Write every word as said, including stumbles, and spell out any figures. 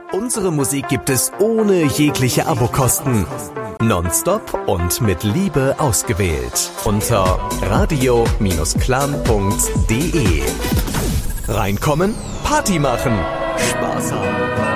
Unsere Musik gibt es ohne jegliche Abokosten. Nonstop und mit Liebe ausgewählt. Unter radio Clan punkt de. Reinkommen, Party machen, Spaß haben.